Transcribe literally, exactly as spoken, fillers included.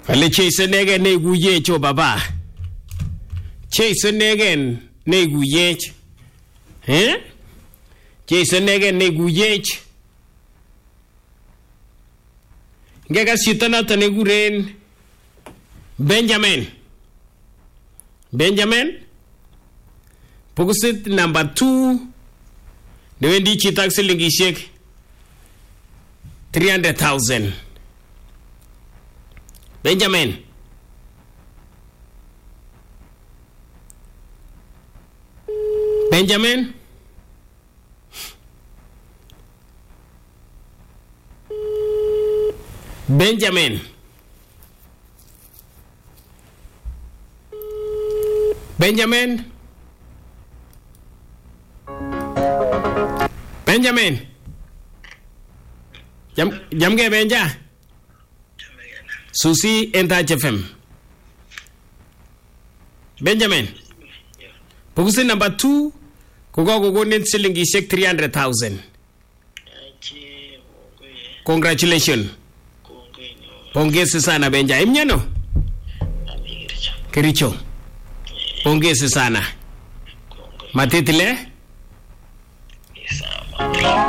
Ale Chase negen ne guye cho baba. Chase negen ne guye. Eh? Chase negen ne guye. Ngega sitana tane guren Benjamin. Benjamin. Pokusit number two. Newendi chitak silingi shek three hundred thousand. Benjamin. Benjamin. Benjamin. Benjamin. Benjamin. Jam jam ge Benja. Susi Enta F M. Benjamin. Pokusi number two. Kugo kugo nin silingi shek three hundred thousand. Congratulations. Pongezi sana Benja. Imnyano? Kericho. Pongezi sana. Matitile?